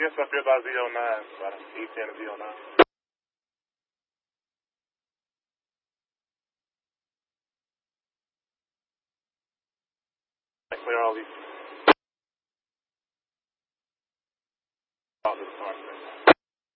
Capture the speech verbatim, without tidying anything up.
guess up here by Z oh nine, about E ten to Z oh nine. Clear all these